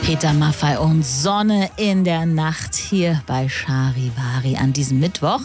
Peter Maffay und Sonne in der Nacht hier bei Charivari an diesem Mittwoch,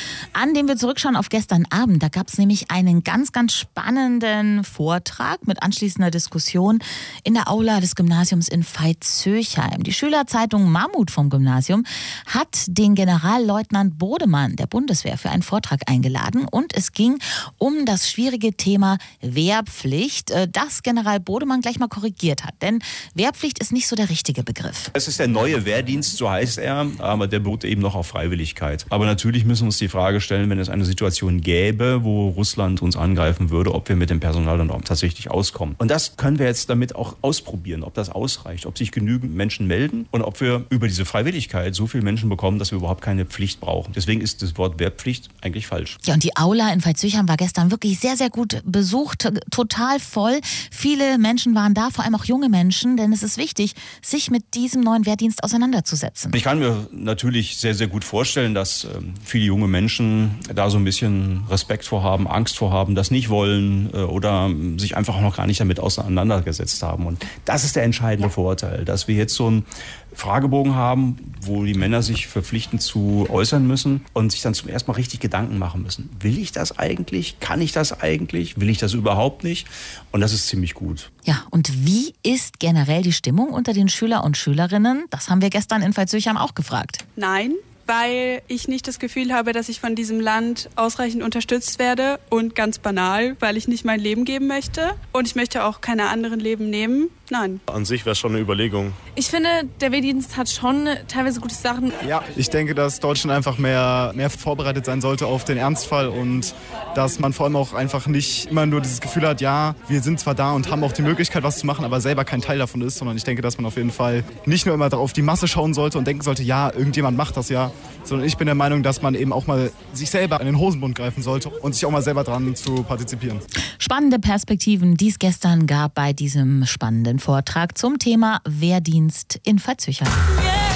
an dem wir zurückschauen auf gestern Abend. Da gab es nämlich einen ganz, ganz spannenden Vortrag mit anschließender Diskussion in der Aula des Gymnasiums in Veitshöchheim. Die Schülerzeitung Mammut vom Gymnasium hat den Generalleutnant Bodemann der Bundeswehr für einen Vortrag eingeladen und es ging um das schwierige Thema Wehrpflicht, das General Bodemann gleich mal korrigiert hat. Denn Wehrpflicht ist nicht so der richtige Begriff. Es ist der neue Wehrdienst, so heißt er, aber der beruht eben noch auf Freiwilligkeit. Aber natürlich müssen wir uns die Frage stellen, wenn es eine Situation gäbe, wo Russland uns angreifen würde, ob wir mit dem Personal dann auch tatsächlich auskommen. Und das können wir jetzt damit auch ausprobieren, ob das ausreicht, ob sich genügend Menschen melden und ob wir über diese Freiwilligkeit so viele Menschen bekommen, dass wir überhaupt keine Pflicht brauchen. Deswegen ist das Wort Wehrpflicht eigentlich falsch. Ja, und die Aula in Veitshöchheim war gestern wirklich sehr, sehr gut besucht, total voll. Viele Menschen waren da, vor allem auch junge Menschen, denn es ist wichtig, sich mit diesem neuen Wehrdienst auseinanderzusetzen. Ich kann mir natürlich sehr, sehr gut vorstellen, dass viele junge Menschen da so ein bisschen Respekt vorhaben, Angst vorhaben, das nicht wollen oder sich einfach auch noch gar nicht damit auseinandergesetzt haben. Und das ist der entscheidende Vorteil, dass wir jetzt so einen Fragebogen haben, wo die Männer sich verpflichtend zu äußern müssen und sich dann zum ersten Mal richtig Gedanken machen müssen. Will ich das eigentlich? Kann ich das eigentlich? Will ich das überhaupt nicht? Und das ist ziemlich gut. Ja, und wie ist generell die Stimmung unter den Schüler und Schülerinnen? Das haben wir gestern in Veitshöchheim auch gefragt. Nein, weil ich nicht das Gefühl habe, dass ich von diesem Land ausreichend unterstützt werde und ganz banal, weil ich nicht mein Leben geben möchte und ich möchte auch keine anderen Leben nehmen. Nein. An sich wäre es schon eine Überlegung. Ich finde, der Wehrdienst hat schon teilweise gute Sachen. Ja, ich denke, dass Deutschland einfach mehr vorbereitet sein sollte auf den Ernstfall und dass man vor allem auch einfach nicht immer nur dieses Gefühl hat, ja, wir sind zwar da und haben auch die Möglichkeit, was zu machen, aber selber kein Teil davon ist, sondern ich denke, dass man auf jeden Fall nicht nur immer auf die Masse schauen sollte und denken sollte, ja, irgendjemand macht das ja, sondern ich bin der Meinung, dass man eben auch mal sich selber in den Hosenbund greifen sollte und sich auch mal selber dran zu partizipieren. Spannende Perspektiven, die es gestern gab bei diesem spannenden Vortrag zum Thema Wehrdienst in Veitshöchheim.